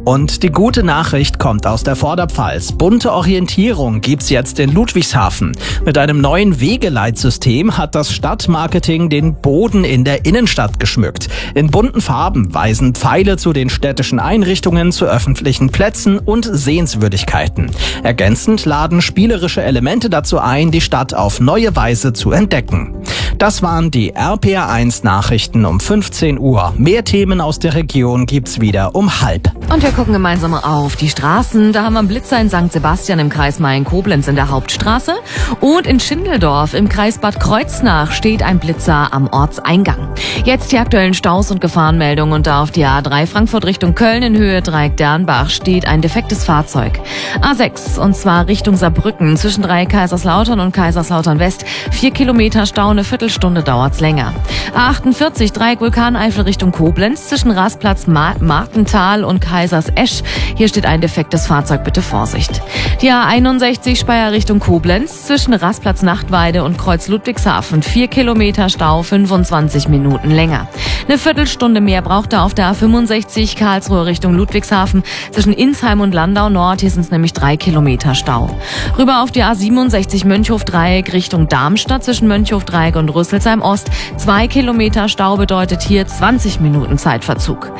Und die gute Nachricht kommt aus der Vorderpfalz. Bunte Orientierung gibt's jetzt in Ludwigshafen. Mit einem neuen Wegeleitsystem hat das Stadtmarketing den Boden in der Innenstadt geschmückt. In bunten Farben weisen Pfeile zu den städtischen Einrichtungen, zu öffentlichen Plätzen und Sehenswürdigkeiten. Ergänzend laden spielerische Elemente dazu ein, die Stadt auf neue Weise zu entdecken. Das waren die RPR1 Nachrichten um 15 Uhr. Mehr Themen aus der Region gibt's wieder um 12:30. Und wir gucken gemeinsam auf die Straßen. Da haben wir einen Blitzer in St. Sebastian im Kreis Mayen-Koblenz in der Hauptstraße. Und in Schindeldorf im Kreis Bad Kreuznach steht ein Blitzer am Ortseingang. Jetzt die aktuellen Staus und Gefahrenmeldungen. Und da auf die A3 Frankfurt Richtung Köln in Höhe Dreieck-Dernbach steht ein defektes Fahrzeug. A6 und zwar Richtung Saarbrücken zwischen Kaiserslautern und Kaiserslautern West. 4 Kilometer Stau, eine Viertelstunde dauert's länger. A48 Dreieck Vulkaneifel Richtung Koblenz zwischen Rasplatz Martental und Kaisers Esch. Hier steht ein defektes Fahrzeug, bitte Vorsicht. Die A61 Speyer Richtung Koblenz zwischen Rastplatz Nachtweide und Kreuz Ludwigshafen. 4 Kilometer Stau, 25 Minuten länger. Eine Viertelstunde mehr braucht er auf der A65 Karlsruhe Richtung Ludwigshafen zwischen Insheim und Landau Nord. Hier sind es nämlich 3 Kilometer Stau. Rüber auf die A67 Mönchhof-Dreieck Richtung Darmstadt zwischen Mönchhof-Dreieck und Rüsselsheim Ost. 2 Kilometer Stau bedeutet hier 20 Minuten Zeitverzug.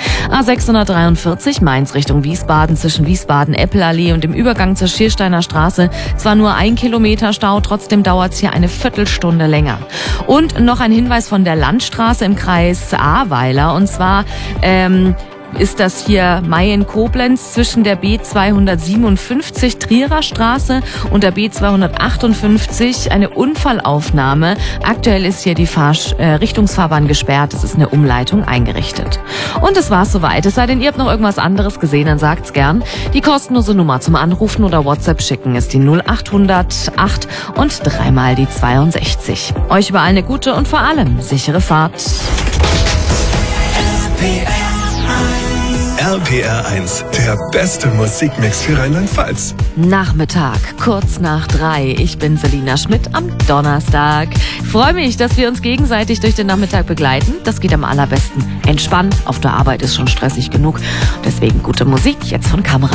A643 Mainz Richtung Wiesbaden zwischen Wiesbaden-Eppelallee und dem Übergang zur Schiersteiner Straße. Zwar nur 1 Kilometer Stau, trotzdem dauert es hier eine Viertelstunde länger. Und noch ein Hinweis von der Landstraße im Kreis Ahrweiler. Und zwar ist das hier Mayen-Koblenz zwischen der B257 Trierer Straße und der B258 eine Unfallaufnahme. Aktuell ist hier die Richtungsfahrbahn gesperrt. Es ist eine Umleitung eingerichtet. Und das war's soweit. Es sei denn, ihr habt noch irgendwas anderes gesehen, dann sagt's gern. Die kostenlose Nummer zum Anrufen oder WhatsApp schicken ist die 0800 8 und 3 mal die 62. Euch überall eine gute und vor allem sichere Fahrt. RPR1, der beste Musikmix für Rheinland-Pfalz. Nachmittag, kurz nach 3. Ich bin Selina Schmidt am Donnerstag. Freue mich, dass wir uns gegenseitig durch den Nachmittag begleiten. Das geht am allerbesten entspannt. Auf der Arbeit ist schon stressig genug. Deswegen gute Musik jetzt von Kamera.